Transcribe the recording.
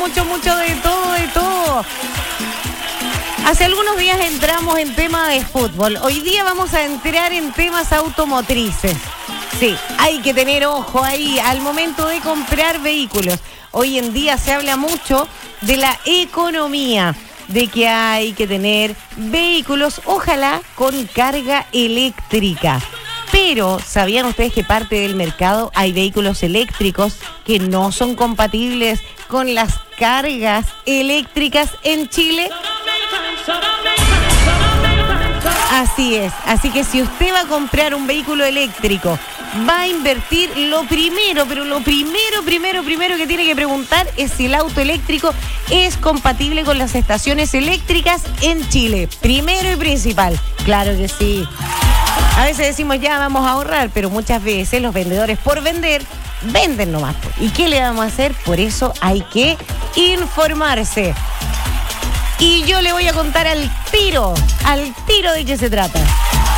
mucho de todo. Hace algunos días entramos en tema de fútbol. Hoy día vamos a entrar en temas automotrices. Sí, hay que tener ojo ahí al momento de comprar vehículos. Hoy en día se habla mucho de la economía, de que hay que tener vehículos, ojalá con carga eléctrica. Pero, ¿sabían ustedes que parte del mercado hay vehículos eléctricos que no son compatibles con las cargas eléctricas en Chile? Así es. Así que si usted va a comprar un vehículo eléctrico, va a invertir lo primero que tiene que preguntar es si el auto eléctrico es compatible con las estaciones eléctricas en Chile. Primero y principal. Claro que sí. A veces decimos ya vamos a ahorrar, pero muchas veces los vendedores por vender, venden nomás. ¿Y qué le vamos a hacer? Por eso hay que informarse. Y yo le voy a contar al tiro de qué se trata.